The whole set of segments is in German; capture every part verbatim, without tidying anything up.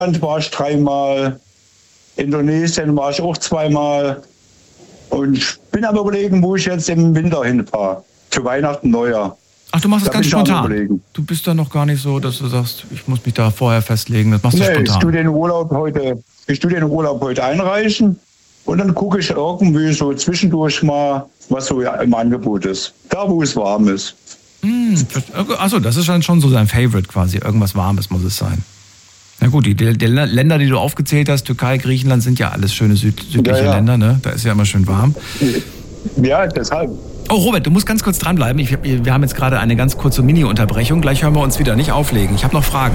war ich dreimal, Indonesien war ich auch zweimal und ich bin am Überlegen, wo ich jetzt im Winter hinfahre, zu Weihnachten, Neujahr. Ach, du machst das Da ganz bin ich am spontan? Überlegen. Du bist da noch gar nicht so, dass du sagst, ich muss mich da vorher festlegen, das machst du Nee, ich spontan. tue den Urlaub heute, ich tue den Urlaub heute einreichen und dann gucke ich irgendwie so zwischendurch mal, was so im Angebot ist. Da, wo es warm ist. Hm, achso, das ist dann schon so dein Favorite quasi. Irgendwas Warmes muss es sein. Na gut, die, die Länder, die du aufgezählt hast, Türkei, Griechenland, sind ja alles schöne süd, südliche Ja, ja. Länder, ne? Da ist ja immer schön warm. Ja, deshalb. Oh, Robert, du musst ganz kurz dranbleiben. Ich, wir haben jetzt gerade eine ganz kurze Mini-Unterbrechung. Gleich hören wir uns wieder. Nicht auflegen. Ich habe noch Fragen.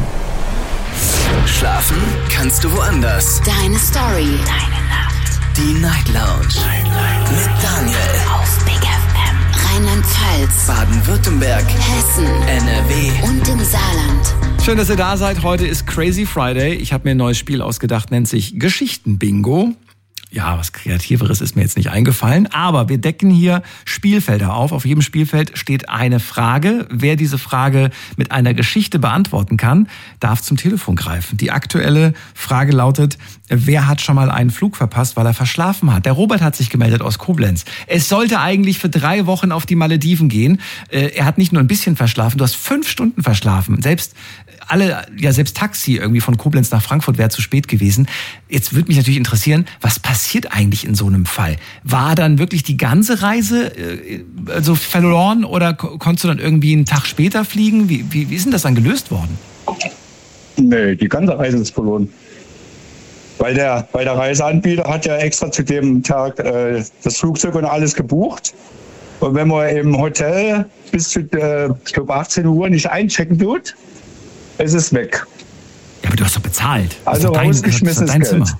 Schlafen kannst du woanders. Deine Story. Deine Nacht. Die Night Lounge. Night, Night. Mit Daniel. Auf Big F M. Rheinland-Pfalz. Baden-Württemberg. Hessen. N R W. Und im Saarland. Schön, dass ihr da seid. Heute ist Crazy Friday. Ich habe mir ein neues Spiel ausgedacht, nennt sich Geschichten-Bingo. Ja, was Kreativeres ist mir jetzt nicht eingefallen, aber wir decken hier Spielfelder auf. Auf jedem Spielfeld steht eine Frage. Wer diese Frage mit einer Geschichte beantworten kann, darf zum Telefon greifen. Die aktuelle Frage lautet, wer hat schon mal einen Flug verpasst, weil er verschlafen hat? Der Robert hat sich gemeldet aus Koblenz. Es sollte eigentlich für drei Wochen auf die Malediven gehen. Er hat nicht nur ein bisschen verschlafen, du hast fünf Stunden verschlafen. Selbst alle, ja selbst Taxi irgendwie von Koblenz nach Frankfurt wäre zu spät gewesen. Jetzt würde mich natürlich interessieren, was passiert eigentlich in so einem Fall? War dann wirklich die ganze Reise äh, also verloren oder ko- konntest du dann irgendwie einen Tag später fliegen? Wie, wie, wie ist denn das dann gelöst worden? Nee, die ganze Reise ist verloren. Weil der, weil der Reiseanbieter hat ja extra zu dem Tag äh, das Flugzeug und alles gebucht. Und wenn man im Hotel bis zu äh, ich glaube achtzehn Uhr nicht einchecken tut, ist es weg. Ja, aber du hast doch bezahlt. Das Also ist doch dein, das ist doch rausgeschmissenes dein Geld. Zimmer.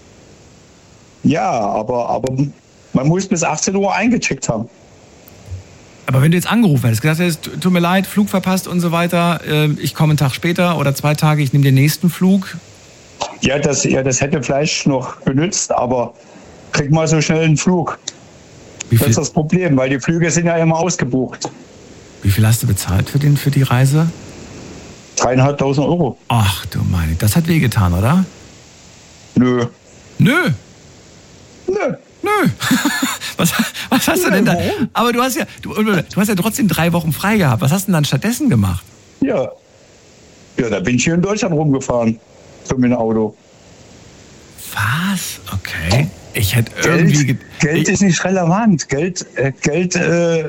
Ja, aber, aber man muss bis achtzehn Uhr eingecheckt haben. Aber wenn du jetzt angerufen hättest, gesagt hättest, tut mir leid, Flug verpasst und so weiter, äh, ich komme einen Tag später oder zwei Tage, ich nehme den nächsten Flug. Ja, das, ja, das hätte vielleicht noch benutzt, aber krieg mal so schnell einen Flug. Wie Das viel, ist das Problem, weil die Flüge sind ja immer ausgebucht. wie viel hast du bezahlt für, den, für die Reise? Dreieinhalbtausend Euro. Ach du meine, das hat wehgetan, oder? Nö. Nö, Nö. nö. was, was hast du denn da? warum? Aber du hast ja, du, du hast ja trotzdem drei Wochen frei gehabt. Was hast du denn dann stattdessen gemacht? Ja. Ja, da bin ich hier in Deutschland rumgefahren. So mit dem Auto. Was? Okay. Ich hätte irgendwie... Geld, ge- Geld ich, ist nicht relevant. Geld, äh, Geld, äh,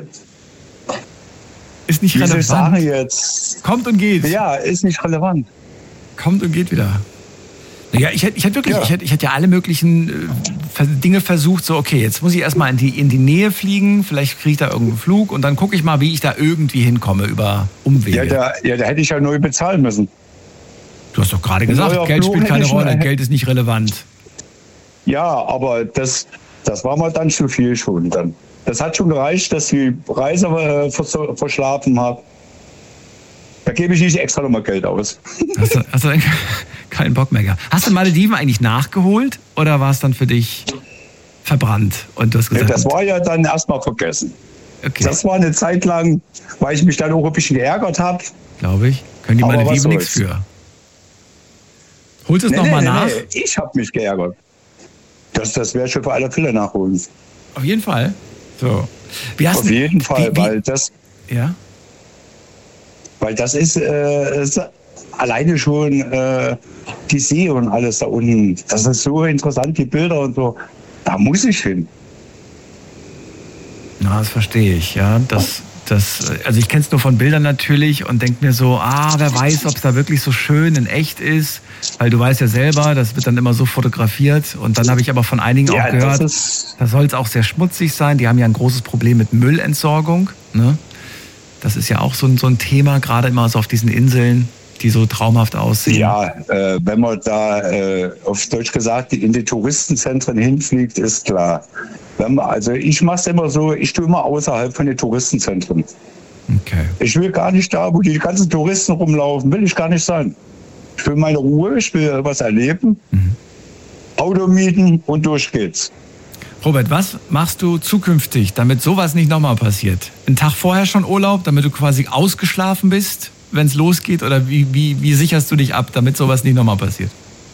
ist nicht wie soll ich sagen relevant. jetzt? Kommt und geht. Ja, ist nicht relevant. Kommt und geht wieder. Ja, ich hätte, ich hätte wirklich, Ja. ich hätte, ich hätte ja alle möglichen äh, Ver- Dinge versucht, so okay, jetzt muss ich erstmal in die, in die Nähe fliegen, vielleicht kriege ich da irgendeinen Flug und dann gucke ich mal, wie ich da irgendwie hinkomme über Umwege. Ja, da, ja, da hätte ich ja neu bezahlen müssen. Du hast doch gerade gesagt, Neuer Geld Flug spielt keine hätte ich Rolle, schon- Geld ist nicht relevant. Ja, aber das, das war mir dann zu viel schon. Dann. Das hat schon gereicht, dass ich die Reise äh, vers verschlafen habe. Da gebe ich nicht extra nochmal Geld aus. Hast du, hast du denn keinen Bock mehr gehabt? Hast du Malediven eigentlich nachgeholt oder war es dann für dich verbrannt? Und du hast gesagt, Das war ja dann erstmal vergessen. okay, Das war eine Zeit lang, weil ich mich dann auch ein bisschen geärgert habe. glaube ich, können die Aber was Malediven nichts soll's? für. Holst du es Nee, nochmal nee, nee, nach? nee, ich habe mich geärgert. Das, das wäre schon für alle Fälle nachholen. Auf jeden Fall. So. Wie hast Auf du- jeden Fall, wie, wie, weil das, ja? weil das ist, äh, ist alleine schon äh, die See und alles da unten. Das ist so interessant, die Bilder und so. Da muss ich hin. Na, das verstehe ich, ja. Das, das, also ich kenne es nur von Bildern natürlich und denke mir so, ah, wer weiß, ob es da wirklich so schön in echt ist. Weil du weißt ja selber, das wird dann immer so fotografiert. Und dann habe ich aber von einigen Ja, auch gehört, das ist- da soll es auch sehr schmutzig sein. Die haben ja ein großes Problem mit Müllentsorgung. Ne? Das ist ja auch so ein, so ein Thema, gerade immer so auf diesen Inseln, die so traumhaft aussehen. Ja, äh, wenn man da äh, auf Deutsch gesagt in die Touristenzentren hinfliegt, ist klar. Wenn man, also ich mache es immer so, ich tue immer außerhalb von den Touristenzentren. Okay. Ich will gar nicht da, wo die ganzen Touristen rumlaufen, will ich gar nicht sein. Ich will meine Ruhe, ich will was erleben, Mhm. Auto mieten und durch geht's. Robert, was machst du zukünftig, damit sowas nicht nochmal passiert? Einen Tag vorher schon Urlaub, damit du quasi ausgeschlafen bist, wenn es losgeht? Oder wie, wie, wie sicherst du dich ab, damit sowas nicht nochmal passiert?